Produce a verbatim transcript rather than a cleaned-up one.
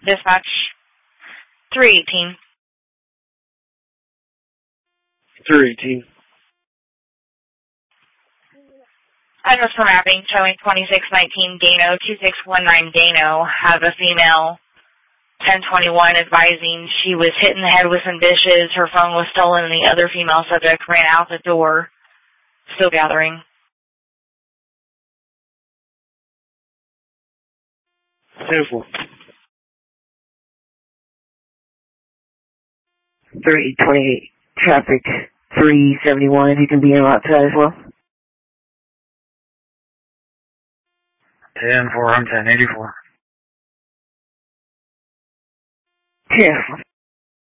Dispatch. three eighteen. three eighteen. Address for mapping showing twenty-six nineteen Dano, two six one nine Dano. Have a female, ten twenty-one, advising she was hit in the head with some dishes. Her phone was stolen and the other female subject ran out the door. Still gathering. ten four. three twenty-eight. Traffic three seventy-one. If you can be in route to that as well. ten four, I'm ten eighty-four. ten